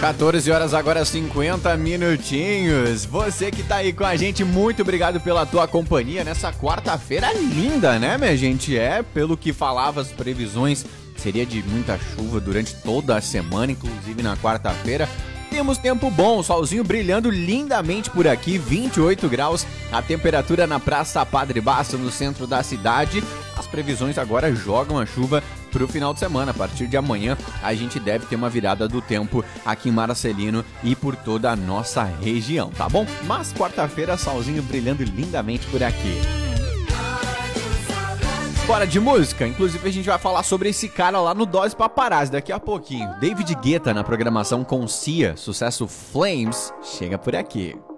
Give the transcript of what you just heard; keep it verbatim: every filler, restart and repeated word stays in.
quatorze horas agora, cinquenta minutinhos. Você que tá aí com a gente, muito obrigado pela tua companhia nessa quarta-feira linda, né, minha gente? É, pelo que falava as previsões, seria de muita chuva durante toda a semana, inclusive na quarta-feira. Temos tempo bom, solzinho brilhando lindamente por aqui, vinte e oito graus, a temperatura na Praça Padre Basso, no centro da cidade. As previsões agora jogam a chuva pro final de semana. A partir de amanhã, a gente deve ter uma virada do tempo aqui em Marcelino e por toda a nossa região, tá bom? Mas quarta-feira, solzinho brilhando lindamente por aqui. Bora de música? Inclusive a gente vai falar sobre esse cara lá no Dose Paparazzi daqui a pouquinho. David Guetta na programação com Cia, sucesso Flames, chega por aqui.